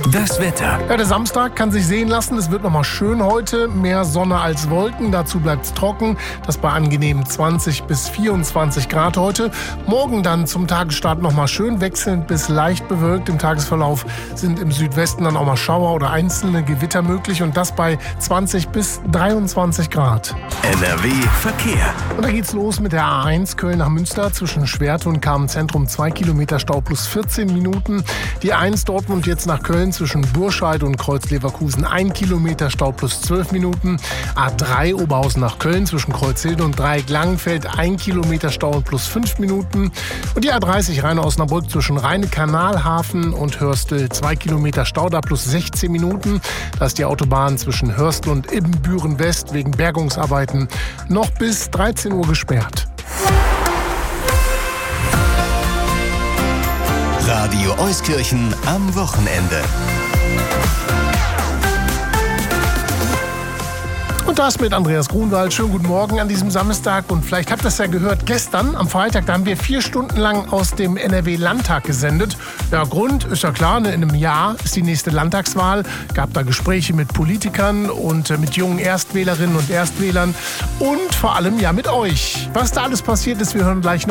Das Wetter. Ja, der Samstag kann sich sehen lassen. Es wird nochmal schön heute. Mehr Sonne als Wolken. Dazu bleibt es trocken. Das bei angenehmen 20 bis 24 Grad heute. Morgen dann zum Tagesstart nochmal schön wechselnd bis leicht bewölkt. Im Tagesverlauf sind im Südwesten dann auch mal Schauer oder einzelne Gewitter möglich. Und das bei 20 bis 23 Grad. NRW Verkehr. Und da geht's los mit der A1 Köln nach Münster zwischen Schwerte und Kamenz-Zentrum. 2 Kilometer Stau plus 14 Minuten. Die A1 Dortmund jetzt nach Köln zwischen Burscheid und Kreuz-Leverkusen 1 Kilometer Stau plus 12 Minuten. A3 Oberhausen nach Köln zwischen Kreuzhilde und Dreieck-Langenfeld 1 Kilometer Stau plus 5 Minuten. Und die A30 Rheine-Osnabrück zwischen Rheine-Kanalhafen und Hörstel 2 Kilometer Stau da plus 16 Minuten. Da ist die Autobahn zwischen Hörstel und Ibbenbüren West wegen Bergungsarbeiten noch bis 13 Uhr gesperrt. Radio Euskirchen am Wochenende. Und das mit Andreas Grunwald. Schönen guten Morgen an diesem Samstag. Und vielleicht habt ihr es ja gehört, gestern am Freitag, da haben wir 4 Stunden lang aus dem NRW-Landtag gesendet. Ja, Grund ist ja klar, in einem Jahr ist die nächste Landtagswahl. Gab da Gespräche mit Politikern und mit jungen Erstwählerinnen und Erstwählern. Und vor allem ja mit euch. Was da alles passiert ist, wir hören gleich nach.